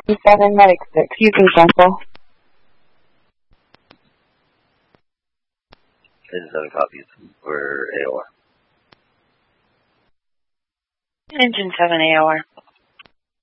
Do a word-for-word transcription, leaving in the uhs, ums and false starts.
copy seven, medic six, using sample. Engine seven copies. We're A O R. Engine seven A O R.